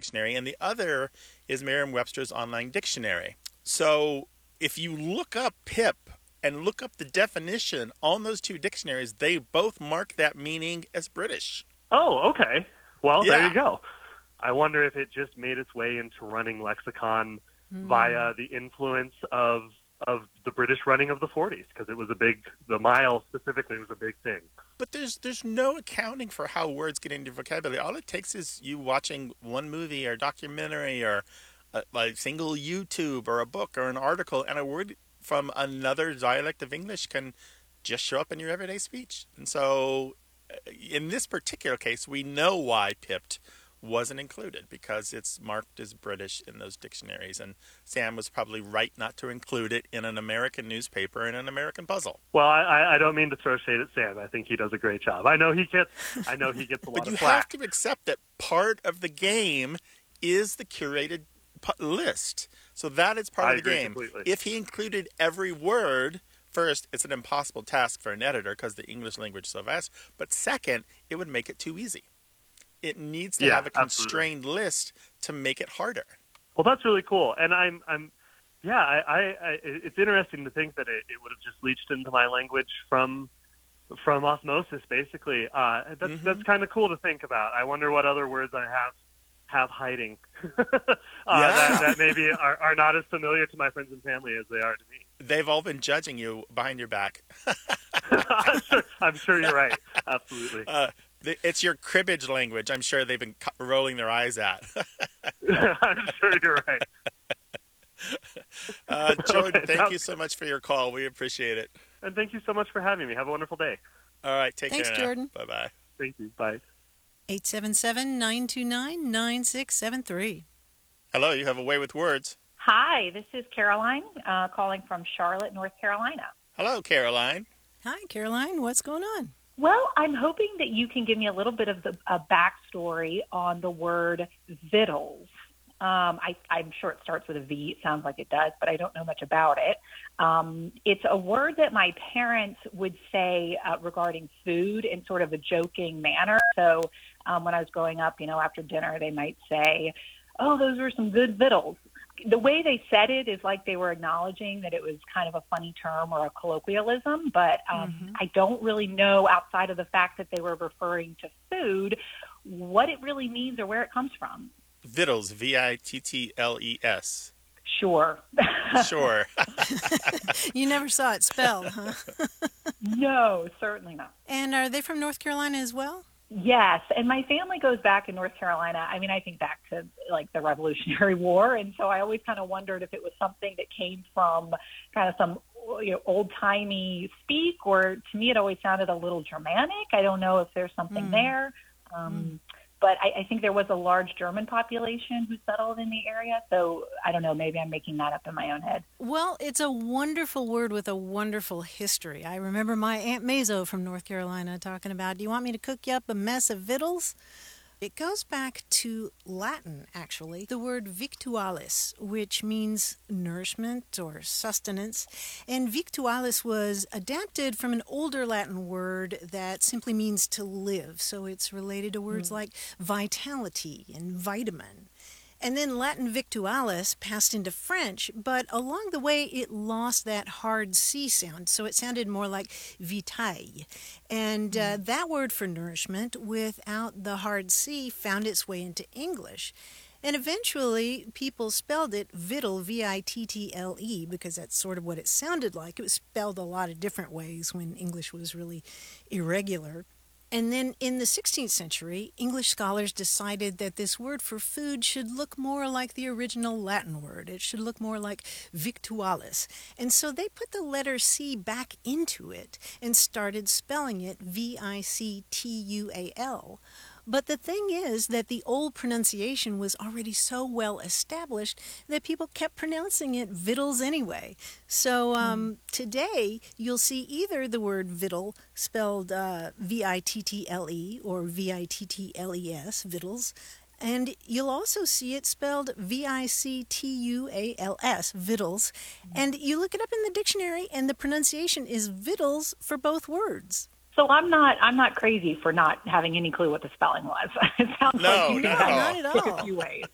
Dictionary, and the other is Merriam-Webster's Online Dictionary. So if you look up pip and look up the definition on those two dictionaries, they both mark that meaning as British. Oh, okay. Well, there Yeah. you go. I wonder if it just made its way into running lexicon via the influence of the British running of the 40s, because it was the mile specifically was a big thing. But there's no accounting for how words get into vocabulary. All it takes is you watching one movie or documentary or a single YouTube or a book or an article, and a word from another dialect of English can just show up in your everyday speech. And so in this particular case, we know why pipped wasn't included, because it's marked as British in those dictionaries, and Sam was probably right not to include it in an American newspaper in an American puzzle. Well, I don't mean to throw shade at Sam. I think he does a great job. I know he gets a lot But of you flack. have to accept that part of the game is the curated list. So that is part I of the agree game. completely. If he included every word, first, it's an impossible task for an editor because the English language is so vast. But second, it would make it too easy. It needs to have a constrained list to make it harder. Well, that's really cool, and it's interesting to think that it would have just leached into my language from osmosis, basically. That's kind of cool to think about. I wonder what other words I have hiding that maybe are not as familiar to my friends and family as they are to me. They've all been judging you behind your back. I'm sure you're right. Absolutely. It's your cribbage language. I'm sure they've been rolling their eyes at. I'm sure you're right. Jordan, Okay, thank you so much for your call. We appreciate it. And thank you so much for having me. Have a wonderful day. All right, take Thanks, care now. Jordan. Bye-bye. Thank you. Bye. 877-929-9673. Hello, you have a way with words. Hi, this is Caroline calling from Charlotte, North Carolina. Hello, Caroline. Hi, Caroline. What's going on? Well, I'm hoping that you can give me a little bit of a backstory on the word victuals. I'm sure it starts with a V. It sounds like it does, but I don't know much about it. It's a word that my parents would say regarding food in sort of a joking manner. So when I was growing up, after dinner, they might say, "Oh, those were some good victuals." The way they said it is like they were acknowledging that it was kind of a funny term or a colloquialism, but I don't really know, outside of the fact that they were referring to food, what it really means or where it comes from. Vittles, Vittles. Sure. Sure. You never saw it spelled, huh? No, certainly not. And are they from North Carolina as well? Yes, and my family goes back in North Carolina. I mean, I think back to like the Revolutionary War, and so I always kind of wondered if it was something that came from kind of some old-timey speak, or to me it always sounded a little Germanic. I don't know if there's something there. But I think there was a large German population who settled in the area, so I don't know, maybe I'm making that up in my own head. Well, it's a wonderful word with a wonderful history. I remember my Aunt Mazo from North Carolina talking about, "Do you want me to cook you up a mess of victuals?" It goes back to Latin, actually, the word victualis, which means nourishment or sustenance. And victualis was adapted from an older Latin word that simply means to live. So it's related to words like vitality and vitamin. And then Latin victualis passed into French, but along the way it lost that hard C sound, so it sounded more like vitaille. And that word for nourishment without the hard C found its way into English. And eventually people spelled it vittle, V-I-T-T-L-E, because that's sort of what it sounded like. It was spelled a lot of different ways when English was really irregular. And then in the 16th century, English scholars decided that this word for food should look more like the original Latin word. It should look more like victualis. And so they put the letter C back into it and started spelling it V-I-C-T-U-A-L. But the thing is that the old pronunciation was already so well established that people kept pronouncing it victuals anyway. So today you'll see either the word victual spelled V-I-T-T-L-E or V-I-T-T-L-E-S, victuals, and you'll also see it spelled V-I-C-T-U-A-L-S, victuals. And you look it up in the dictionary and the pronunciation is victuals for both words. So I'm not crazy for not having any clue what the spelling was. It sounds like you not got at all. Not at all. a few ways.